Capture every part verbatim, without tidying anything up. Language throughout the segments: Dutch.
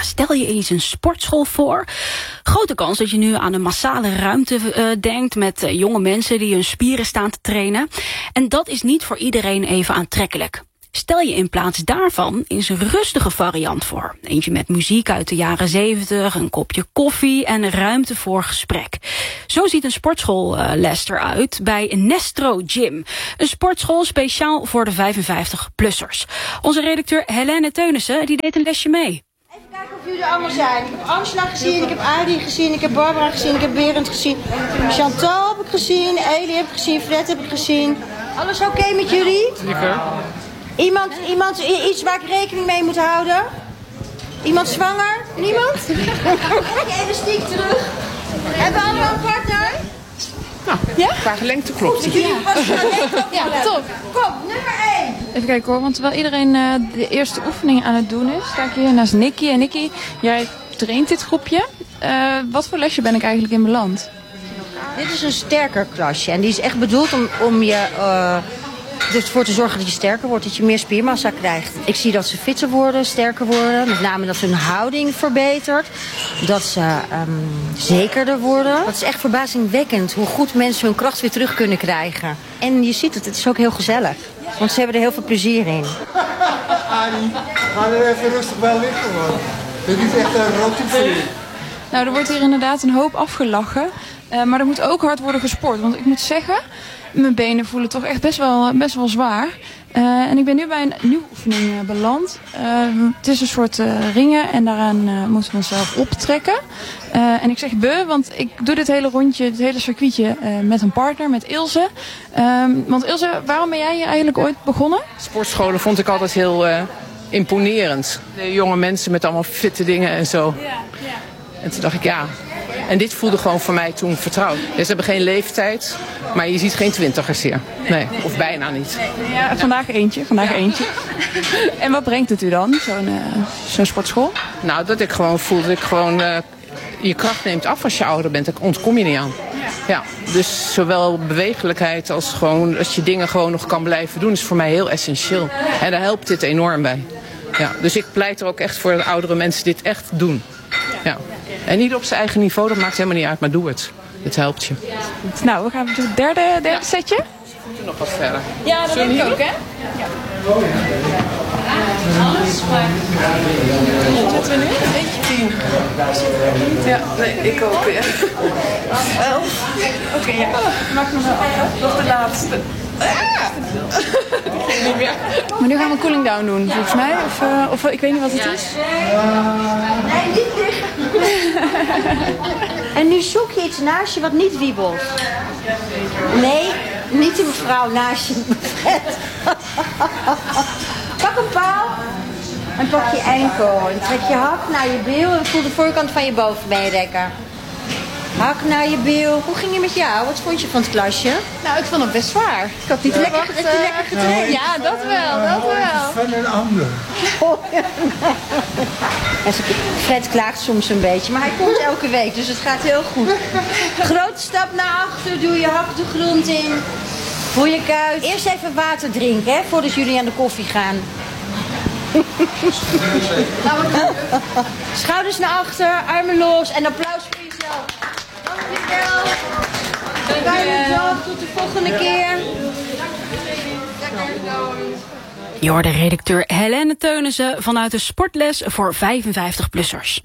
stel je eens een sportschool voor. Grote kans dat je nu aan een massale ruimte uh, denkt met uh, jonge mensen die hun spieren staan te trainen. En dat is niet voor iedereen even aantrekkelijk. Stel je in plaats daarvan eens een rustige variant voor. Eentje met muziek uit de jaren zeventig, een kopje koffie en ruimte voor gesprek. Zo ziet een sportschoolles eruit bij Nestro Gym. Een sportschool speciaal voor de vijfenvijftig-plussers. Onze redacteur Helene Teunissen die deed een lesje mee. Even kijken of jullie er allemaal zijn. Ik heb Angela gezien, ik heb Adi gezien, ik heb Barbara gezien, ik heb Berend gezien. Chantal heb ik gezien, Eli heb ik gezien, Fred heb ik gezien. Alles oké okay met jullie? Zeker. Iemand, iemand, iets waar ik rekening mee moet houden? Iemand zwanger? Niemand? Even stiek terug. Hebben we allemaal een partner? Nou, ja? Qua lengte klopt het. Ja, ja, top. Kom, nummer één. Even kijken hoor, want terwijl iedereen uh, de eerste oefening aan het doen is, sta ik hier naast Nicky. En Nicky, jij traint dit groepje. Uh, wat voor lesje ben ik eigenlijk in beland? Dit is een sterker klasje en die is echt bedoeld om, om je... Uh, ervoor te zorgen dat je sterker wordt, dat je meer spiermassa krijgt. Ik zie dat ze fitter worden, sterker worden. Met name dat hun houding verbetert. Dat ze um, zekerder worden. Dat is echt verbazingwekkend hoe goed mensen hun kracht weer terug kunnen krijgen. En je ziet het, het is ook heel gezellig. Want ze hebben er heel veel plezier in. Adi, ga er even rustig bij liggen, man. Dit is echt een rotje voor je. Nou, er wordt hier inderdaad een hoop afgelachen. Uh, maar er moet ook hard worden gesport. Want ik moet zeggen, mijn benen voelen toch echt best wel, best wel zwaar. Uh, en ik ben nu bij een nieuwe oefening uh, beland. Uh, het is een soort uh, ringen en daaraan uh, moeten we onszelf optrekken. Uh, en ik zeg be, want ik doe dit hele rondje, dit hele circuitje uh, met een partner, met Ilse. Um, want Ilse, waarom ben jij hier eigenlijk ooit begonnen? Sportscholen vond ik altijd heel uh, imponerend. De jonge mensen met allemaal fitte dingen en zo. Ja, ja. En toen dacht ik, ja... En dit voelde gewoon voor mij toen vertrouwd. Ja, ze hebben geen leeftijd, maar je ziet geen twintigers hier. Nee, of bijna niet. Nee, ja, vandaag eentje, vandaag ja. eentje. En wat brengt het u dan, zo'n uh, zo'n sportschool? Nou, dat ik gewoon voel dat ik gewoon... Uh, je kracht neemt af als je ouder bent, daar ontkom je niet aan. Ja, dus zowel bewegelijkheid als gewoon... dat je dingen gewoon nog kan blijven doen, is voor mij heel essentieel. En daar helpt dit enorm bij. Ja, dus ik pleit er ook echt voor dat oudere mensen dit echt doen. Ja. En niet op zijn eigen niveau, dat maakt helemaal niet uit, maar doe het. Het helpt je. Nou, we gaan het derde, derde ja. setje. We moeten nog wat verder. Ja, dat denk ik ook, hè? Ja. Alles, maar... Wat zitten we nu? Een beetje tien. Ja, nee, ik ook, ja. Elf. Oké, okay, ja. Maak me wel af. Nog de laatste. Ah! Ik weet niet meer. Maar nu gaan we cooling down doen, volgens mij. Of, uh, of ik weet niet wat het is. Nee, niet liggen. En nu zoek je iets naast je wat niet wiebelt. Nee, niet de mevrouw naast je. Pak een paal en pak je enkel. En trek je hak naar je bil en voel de voorkant van je bovenbeen rekken. Hak naar je bil. Hoe ging je met jou? Wat vond je van het klasje? Nou, ik vond het best zwaar. Ik had niet ja. lekker, Heb je lekker getraind? Ja, dat wel, dat wel. Van een ander. Oh, ja. Fred klaagt soms een beetje, maar hij komt elke week, dus het gaat heel goed. Grote stap naar achter, doe je hak de grond in. Voel je kuit. Eerst even water drinken, hè, voordat jullie aan de koffie gaan. Schouders naar achter, armen los en applaus voor jezelf. Dankjewel. Fijne dag, tot de volgende keer. Je hoorde redacteur Helene Teunissen vanuit de sportles voor vijfenvijftig-plussers.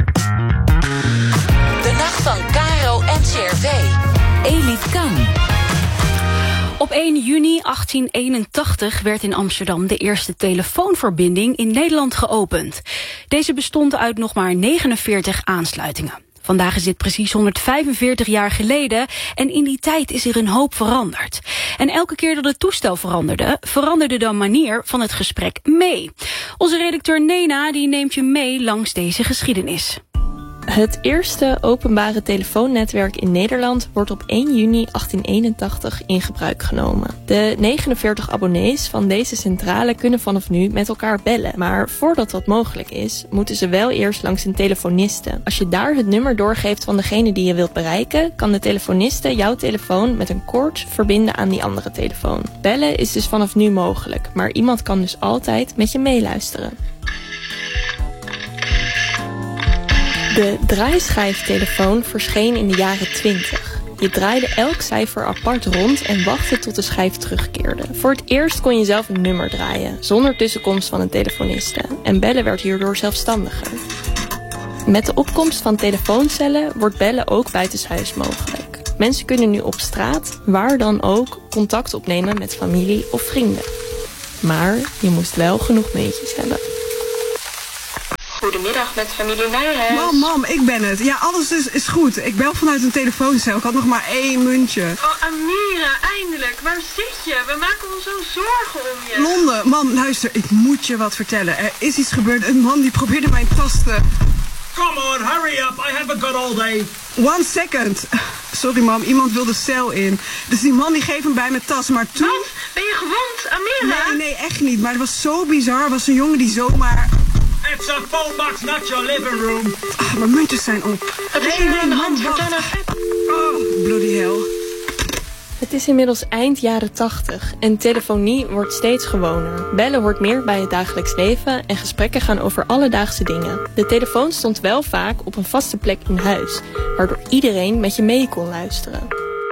De nacht van Caro en C R V. Elif Kan. Op één juni achttien eenentachtig werd in Amsterdam de eerste telefoonverbinding in Nederland geopend. Deze bestond uit nog maar negenenveertig aansluitingen. Vandaag is dit precies honderdvijfenveertig jaar geleden en in die tijd is er een hoop veranderd. En elke keer dat het toestel veranderde, veranderde de manier van het gesprek mee. Onze redacteur Nena die neemt je mee langs deze geschiedenis. Het eerste openbare telefoonnetwerk in Nederland wordt op één juni achttien eenentachtig in gebruik genomen. De negenenveertig abonnees van deze centrale kunnen vanaf nu met elkaar bellen. Maar voordat dat mogelijk is, moeten ze wel eerst langs een telefoniste. Als je daar het nummer doorgeeft van degene die je wilt bereiken, kan de telefoniste jouw telefoon met een koord verbinden aan die andere telefoon. Bellen is dus vanaf nu mogelijk, maar iemand kan dus altijd met je meeluisteren. De draaischijftelefoon verscheen in de jaren twintig. Je draaide elk cijfer apart rond en wachtte tot de schijf terugkeerde. Voor het eerst kon je zelf een nummer draaien, zonder tussenkomst van een telefoniste. En bellen werd hierdoor zelfstandiger. Met de opkomst van telefooncellen wordt bellen ook buitenshuis mogelijk. Mensen kunnen nu op straat, waar dan ook, contact opnemen met familie of vrienden. Maar je moest wel genoeg muntjes hebben. Goedemiddag, met familie Nijhuis. Mam, mam, ik ben het. Ja, alles is, is goed. Ik bel vanuit een telefooncel. Ik had nog maar één muntje. Oh, Amira, eindelijk. Waar zit je? We maken ons zo zorgen om je. Londen, mam, luister. Ik moet je wat vertellen. Er is iets gebeurd. Een man die probeerde mijn tas te... Come on, hurry up. I haven't got all day. One second. Sorry, mam. Iemand wilde de cel in. Dus die man die geeft hem bij mijn tas. Maar toen... Wat? Ben je gewond, Amira? Nee, nee, echt niet. Maar het was zo bizar. Het was een jongen die zomaar... It's a phone box, not your living room. Ah, mijn muntjes zijn op. Wat is er nee, aan de hand? Vertel Oh, bloody hell. Het is inmiddels eind jaren tachtig en telefonie wordt steeds gewoner. Bellen hoort meer bij het dagelijks leven en gesprekken gaan over alledaagse dingen. De telefoon stond wel vaak op een vaste plek in huis, waardoor iedereen met je mee kon luisteren.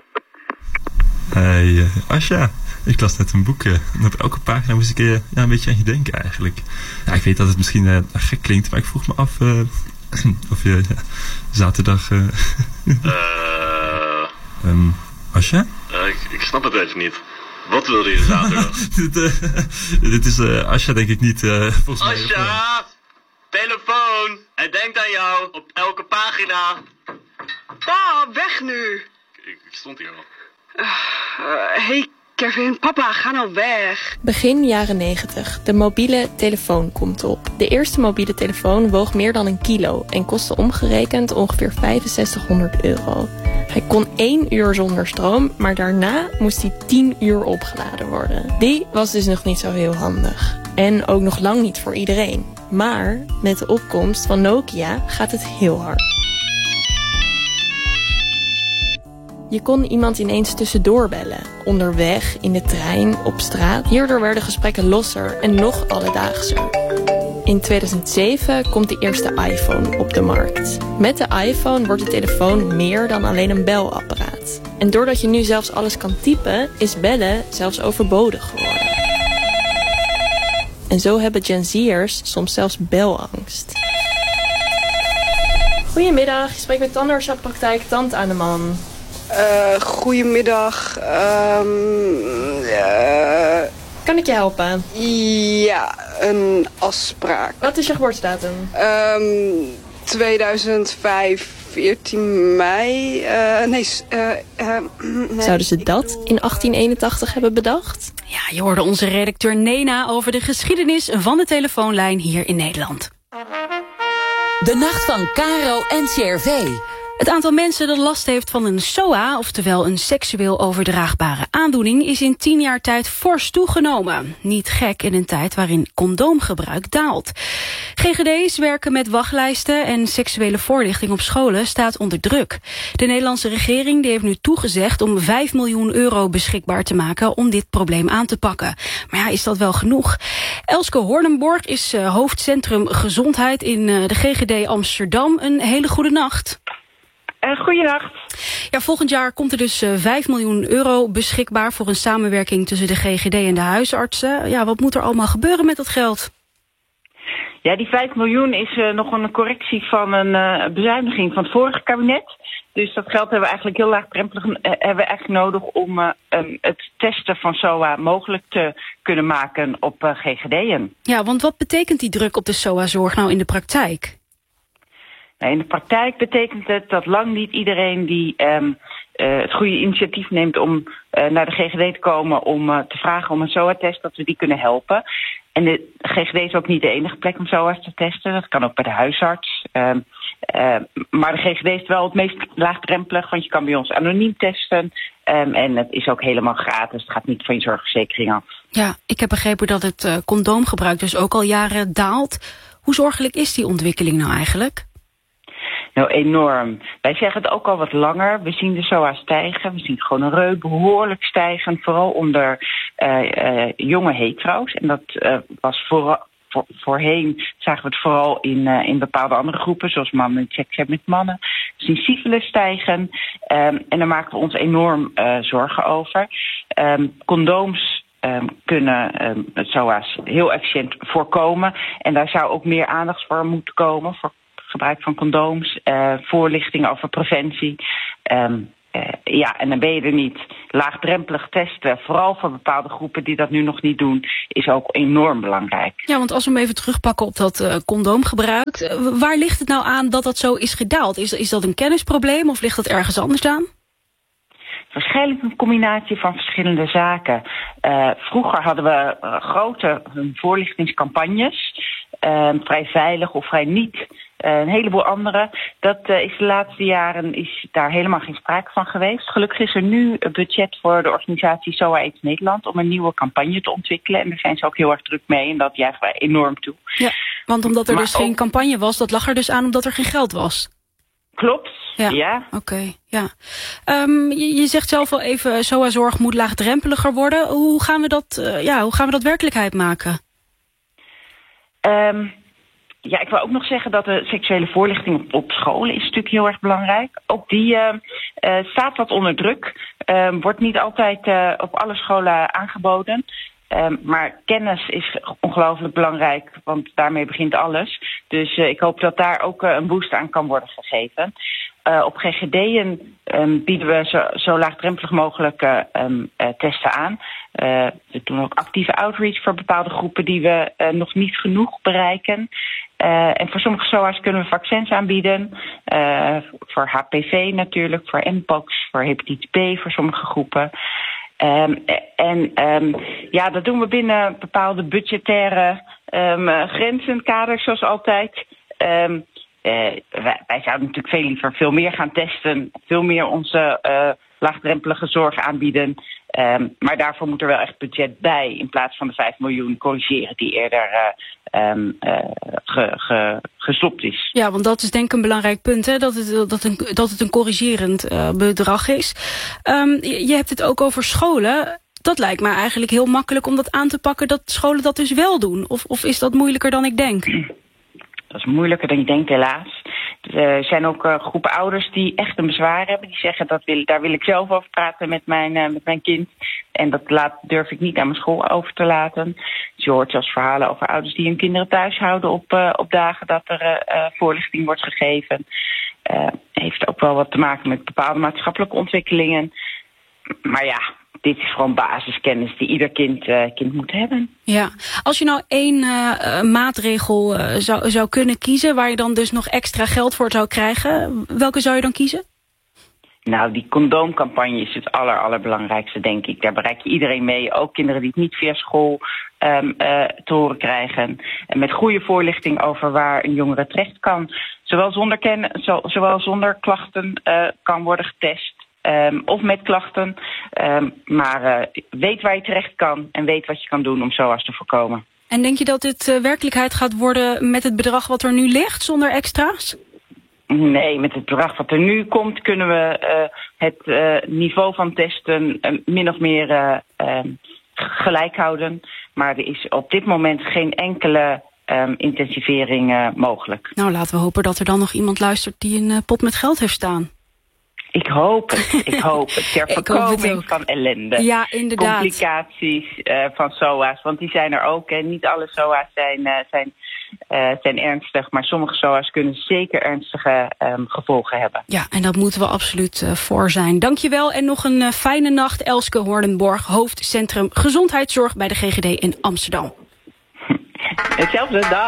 Hey, uh, Asja. Ik las net een boek uh, en op elke pagina moest ik uh, ja, een beetje aan je denken eigenlijk. Ja, ik weet dat het misschien uh, gek klinkt, maar ik vroeg me af uh, of je uh, zaterdag... Uh, uh... um, Asja? Uh, ik, ik snap het even niet. Wat wilde je zaterdag? dit, uh, dit is uh, Asja denk ik niet, uh, volgens mij. Asja! Telefoon! Hij denkt aan jou op elke pagina. Pa, weg nu! Ik, ik stond hier al. Uh, uh, hey Kevin, papa, ga nou weg. Begin jaren negentig. De mobiele telefoon komt op. De eerste mobiele telefoon woog meer dan een kilo en kostte omgerekend ongeveer vijfenzestighonderd euro. Hij kon één uur zonder stroom, maar daarna moest hij tien uur opgeladen worden. Die was dus nog niet zo heel handig. En ook nog lang niet voor iedereen. Maar met de opkomst van Nokia gaat het heel hard. Je kon iemand ineens tussendoor bellen. Onderweg, in de trein, op straat. Hierdoor werden gesprekken losser en nog alledaagser. In tweeduizend zeven komt de eerste iPhone op de markt. Met de iPhone wordt de telefoon meer dan alleen een belapparaat. En doordat je nu zelfs alles kan typen, is bellen zelfs overbodig geworden. En zo hebben Gen Z'ers soms zelfs belangst. Goedemiddag, je spreekt met tandartspraktijk Tand aan de Man. Uh, goedemiddag. Um, uh, kan ik je helpen? Ja, een afspraak. Wat is je geboortedatum? Um, tweeduizend vijf, veertien mei. Uh, nee, uh, uh, nee. Zouden ze dat in achttien eenentachtig hebben bedacht? Ja, je hoorde onze redacteur Nena over de geschiedenis van de telefoonlijn hier in Nederland. De nacht van Caro en C R V. Het aantal mensen dat last heeft van een S O A, oftewel een seksueel overdraagbare aandoening, is in tien jaar tijd fors toegenomen. Niet gek in een tijd waarin condoomgebruik daalt. G G D's werken met wachtlijsten en seksuele voorlichting op scholen staat onder druk. De Nederlandse regering die heeft nu toegezegd om vijf miljoen euro beschikbaar te maken om dit probleem aan te pakken. Maar ja, is dat wel genoeg? Elske Hornenborg is uh, hoofdcentrum gezondheid in uh, de G G D Amsterdam. Een hele goede nacht. Uh, goeienacht. Ja, volgend jaar komt er dus uh, vijf miljoen euro beschikbaar voor een samenwerking tussen de G G D en de huisartsen. Ja, wat moet er allemaal gebeuren met dat geld? Ja, die vijf miljoen is uh, nog een correctie van een uh, bezuiniging van het vorige kabinet. Dus dat geld hebben we eigenlijk heel laagdrempelig uh, hebben we echt nodig om uh, um, het testen van S O A mogelijk te kunnen maken op uh, G G D'en. Ja, want wat betekent die druk op de S O A-zorg nou in de praktijk? In de praktijk betekent het dat lang niet iedereen die um, uh, het goede initiatief neemt om uh, naar de G G D te komen om uh, te vragen om een S O A-test, dat we die kunnen helpen. En de G G D is ook niet de enige plek om S O A's te testen. Dat kan ook bij de huisarts. Um, uh, maar de G G D is wel het meest laagdrempelig, want je kan bij ons anoniem testen. Um, en het is ook helemaal gratis. Het gaat niet van je zorgverzekering af. Ja, ik heb begrepen dat het uh, condoomgebruik dus ook al jaren daalt. Hoe zorgelijk is die ontwikkeling nou eigenlijk? Nou, enorm. Wij zeggen het ook al wat langer. We zien de S O A stijgen. We zien gonorreu behoorlijk stijgen. Vooral onder uh, uh, jonge hetero's. En dat uh, was vooral, voor, voorheen zagen we het vooral in, uh, in bepaalde andere groepen, zoals mannen die seks hebben met mannen. We zien syfilis stijgen um, en daar maken we ons enorm uh, zorgen over. Um, condooms um, kunnen um, het S O A's heel efficiënt voorkomen en daar zou ook meer aandacht voor moeten komen, voor gebruik van condooms, uh, voorlichting over preventie. Um, Uh, ja, en dan ben je er niet. Laagdrempelig testen, vooral voor bepaalde groepen die dat nu nog niet doen, is ook enorm belangrijk. Ja, want als we hem even terugpakken op dat uh, condoomgebruik, uh, waar ligt het nou aan dat dat zo is gedaald? Is, is dat een kennisprobleem of ligt dat ergens anders aan? Waarschijnlijk een combinatie van verschillende zaken. Uh, vroeger hadden we uh, grote voorlichtingscampagnes, uh, vrij veilig of vrij niet. Uh, een heleboel andere. Dat uh, is de laatste jaren is daar helemaal geen sprake van geweest. Gelukkig is er nu een budget voor de organisatie S O A AIDS Nederland om een nieuwe campagne te ontwikkelen. En daar zijn ze ook heel erg druk mee en dat juichen wij enorm toe. Ja, want omdat er maar dus ook geen campagne was, dat lag er dus aan omdat er geen geld was. Klopt, ja. ja. Oké, okay, ja. Um, je, je zegt zelf al even, S O A-zorg moet laagdrempeliger worden. Hoe gaan we dat, uh, ja, hoe gaan we dat werkelijkheid maken? Um, Ja, ik wil ook nog zeggen dat de seksuele voorlichting op, op scholen is natuurlijk heel erg belangrijk. Ook die uh, uh, staat wat onder druk. Uh, wordt niet altijd uh, op alle scholen aangeboden. Uh, maar kennis is ongelooflijk belangrijk, want daarmee begint alles. Dus uh, ik hoop dat daar ook uh, een boost aan kan worden gegeven. Uh, op G G D'en um, bieden we zo, zo laagdrempelig mogelijk uh, um, uh, testen aan. Uh, we doen ook actieve outreach voor bepaalde groepen die we uh, nog niet genoeg bereiken. Uh, en voor sommige S O A's kunnen we vaccins aanbieden. Uh, voor H P V natuurlijk, voor Mpox, voor hepatitis B voor sommige groepen. Um, en um, ja, dat doen we binnen bepaalde budgettaire um, grenzen, kaders zoals altijd. Um, uh, wij, wij zouden natuurlijk veel liever veel meer gaan testen, veel meer onze uh, laagdrempelige zorg aanbieden. Um, maar daarvoor moet er wel echt budget bij, in plaats van de vijf miljoen corrigeren die eerder uh, um, uh, ge, ge, gestopt is. Ja, want dat is denk ik een belangrijk punt, hè? Dat, het, dat, een, dat het een corrigerend uh, bedrag is. Um, je, je hebt het ook over scholen. Dat lijkt me eigenlijk heel makkelijk om dat aan te pakken, dat scholen dat dus wel doen. Of, of is dat moeilijker dan ik denk? Dat is moeilijker dan ik denk, helaas. Er zijn ook uh, groepen ouders die echt een bezwaar hebben. Die zeggen, dat wil, daar wil ik zelf over praten met mijn, uh, met mijn kind. En dat laat, durf ik niet aan mijn school over te laten. Dus je hoort zelfs verhalen over ouders die hun kinderen thuis houden op, uh, op dagen dat er uh, uh, voorlichting wordt gegeven. Uh, heeft ook wel wat te maken met bepaalde maatschappelijke ontwikkelingen. Maar ja, dit is gewoon basiskennis die ieder kind, uh, kind moet hebben. Ja, als je nou één uh, maatregel uh, zou, zou kunnen kiezen, waar je dan dus nog extra geld voor zou krijgen, welke zou je dan kiezen? Nou, die condoomcampagne is het aller, allerbelangrijkste, denk ik. Daar bereik je iedereen mee, ook kinderen die het niet via school um, uh, te horen krijgen. En met goede voorlichting over waar een jongere terecht kan. Zowel zonder, ken, zo, zowel zonder klachten uh, kan worden getest. Um, of met klachten, um, maar uh, weet waar je terecht kan en weet wat je kan doen om S O A's te voorkomen. En denk je dat dit uh, werkelijkheid gaat worden met het bedrag wat er nu ligt, zonder extra's? Nee, met het bedrag wat er nu komt kunnen we uh, het uh, niveau van testen uh, min of meer uh, uh, gelijk houden. Maar er is op dit moment geen enkele um, intensivering uh, mogelijk. Nou, laten we hopen dat er dan nog iemand luistert die een uh, pot met geld heeft staan. Ik hoop het, ik hoop het. Ter voorkoming van ellende. Ja, inderdaad. Complicaties uh, van S O A's, want die zijn er ook. En niet alle S O A's zijn, uh, zijn, uh, zijn ernstig, maar sommige S O A's kunnen zeker ernstige um, gevolgen hebben. Ja, en dat moeten we absoluut uh, voor zijn. Dankjewel en nog een uh, fijne nacht. Elske Hoornenborg, hoofdcentrum Gezondheidszorg bij de G G D in Amsterdam. Hetzelfde, dag.